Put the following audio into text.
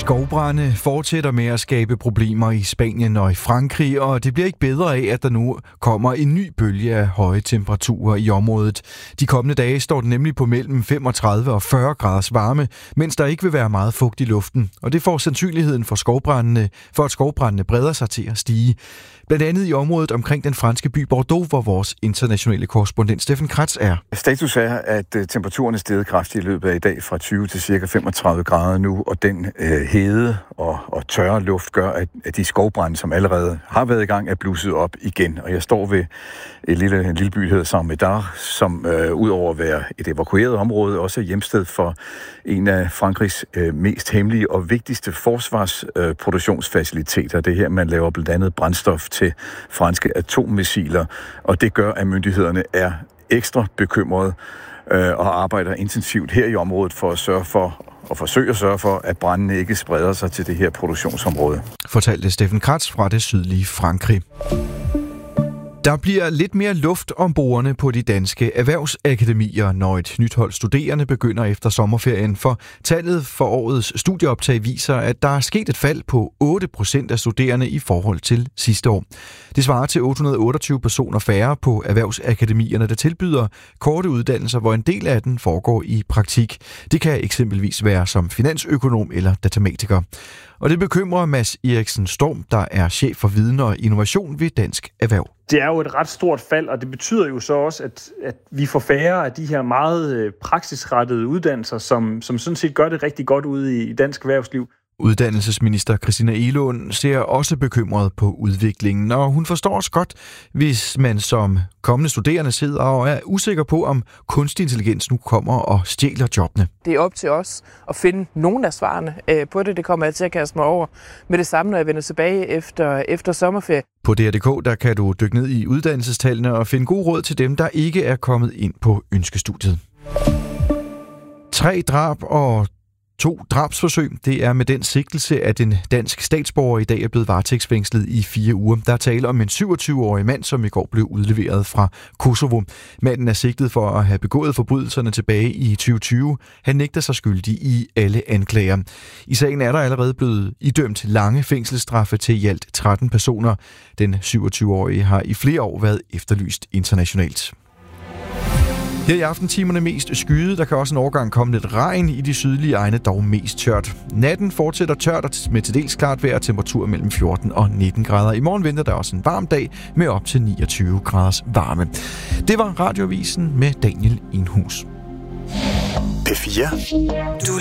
Skovbrande fortsætter med at skabe problemer i Spanien og i Frankrig, og det bliver ikke bedre af, at der nu kommer en ny bølge af høje temperaturer i området. De kommende dage står den nemlig på mellem 35 og 40 graders varme, mens der ikke vil være meget fugt i luften, og det får sandsynligheden for at skovbrandene breder sig til at stige. Blandt andet i området omkring den franske by Bordeaux, hvor vores internationale korrespondent Steffen Kratz er. Status er, at temperaturen er steget kraftigt i løbet af i dag fra 20 til ca. 35 grader nu, og den hede og tørre luft gør, at de skovbrande, som allerede har været i gang, er blusset op igen. Og jeg står ved en lille by, der hedder Saint-Médard, som udover at være et evakueret område, også er hjemsted for en af Frankrigs mest hemmelige og vigtigste forsvarsproduktionsfaciliteter. Det er her, man laver blandt andet brændstof til franske atommissiler, og det gør, at myndighederne er ekstra bekymrede og arbejder intensivt her i området for at forsøge at sørge for, at brandene ikke spreder sig til det her produktionsområde. Fortalte Steffen Kratz fra det sydlige Frankrig. Der bliver lidt mere luft om bordene på de danske erhvervsakademier, når et nyt hold studerende begynder efter sommerferien, for tallet for årets studieoptag viser, at der er sket et fald på 8% af studerende i forhold til sidste år. Det svarer til 828 personer færre på erhvervsakademierne, der tilbyder korte uddannelser, hvor en del af den foregår i praktik. Det kan eksempelvis være som finansøkonom eller datamatiker. Og det bekymrer Mads Eriksen Storm, der er chef for viden og innovation ved Dansk Erhverv. Det er jo et ret stort fald, og det betyder jo så også, at vi får færre af de her meget praksisrettede uddannelser, som sådan set gør det rigtig godt ude i dansk erhvervsliv. Uddannelsesminister Christina Egelund ser også bekymret på udviklingen, og hun forstår også godt, hvis man som kommende studerende sidder og er usikker på, om kunstig intelligens nu kommer og stjæler jobbene. Det er op til os at finde nogle af svarene på det. Det kommer jeg til at kaste mig over med det samme, når jeg vender tilbage efter sommerferie. På DR.dk der kan du dykke ned i uddannelsestallene og finde god råd til dem, der ikke er kommet ind på ønskestudiet. 3 drab og 2 drabsforsøg. Det er med den sigtelse, at en dansk statsborger i dag er blevet varetægtsfængslet i 4 uger. Der er tale om en 27-årig mand, som i går blev udleveret fra Kosovo. Manden er sigtet for at have begået forbrydelserne tilbage i 2020. Han nægter sig skyldig i alle anklager. I sagen er der allerede blevet idømt lange fængselsstraffe til i alt 13 personer. Den 27-årige har i flere år været efterlyst internationalt. Her i aftentimerne mest skyet. Der kan også en overgang komme lidt regn i de sydlige egne, dog mest tørt. Natten fortsætter tørt med til dels klart vejr og temperatur mellem 14 og 19 grader. I morgen venter der også en varm dag med op til 29 graders varme. Det var Radioavisen med Daniel Enhus. P4. Du